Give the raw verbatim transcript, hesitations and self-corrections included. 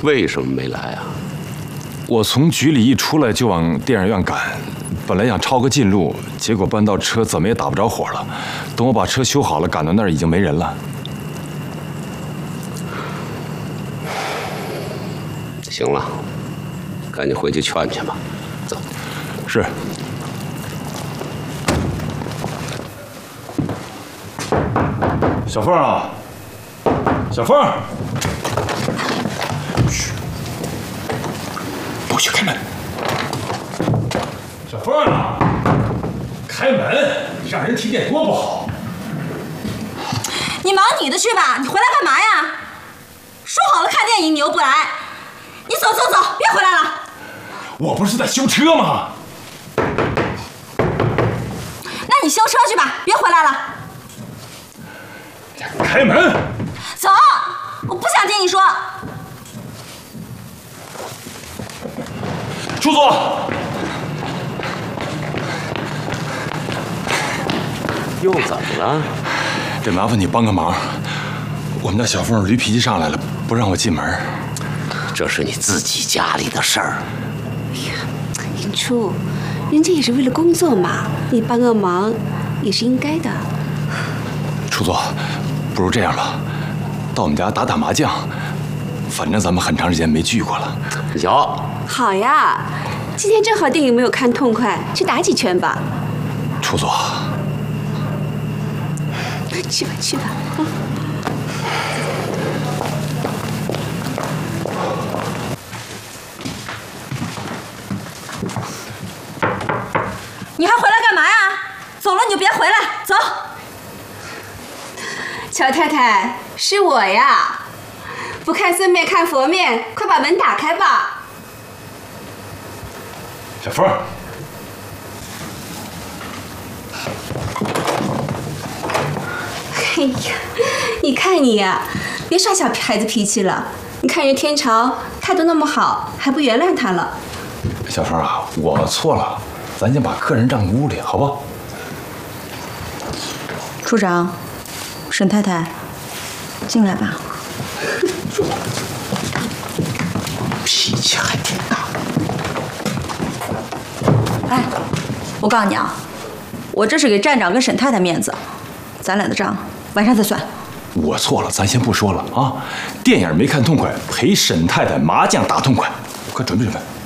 为什么没来啊？ 我从局里一出来就往电影院赶，本来想抄个近路，结果搬到车怎么也打不着火了。等我把车修好了，赶到那儿已经没人了。 行了，赶紧回去劝劝吧。走。 是。小凤啊，小凤。 不许开门！小凤啊，开门，让人听见多不好。 你忙你的去吧，你回来干嘛呀？说好了看电影，你又不来，你走走走，别回来了。 我不是在修车吗？ 那你修车去吧，别回来了。 开门！ 走，我不想听你说。 出座。 又怎么了？ 这麻烦你帮个忙，我们家小凤驴脾气上来了，不让我进门。 这是你自己家里的事儿。 哎呀，英初，人家也是为了工作嘛，你帮个忙也是应该的。 出座，不如这样吧，到我们家打打麻将，反正咱们很长时间没聚过了。 有。 好呀，今天正好电影没有看痛快，去打几拳吧。 出座， 去吧去吧。啊、 你还回来干嘛呀？走了你就别回来，走。 乔太太，是我呀。不看僧面看佛面，快把门打开吧。 小凤， 哎呀，你看你呀，别耍小孩子脾气了。你看人天朝态度那么好，还不原谅他了？ 小凤啊，我错了，咱先把客人让屋里，好不好？ 处长，沈太太，进来吧。 脾气还挺大。 哎，我告诉你啊，我这是给站长跟沈太太面子，咱俩的账晚上再算。 我错了，咱先不说了啊。电影没看痛快，陪沈太太麻将打痛快，快准备准备。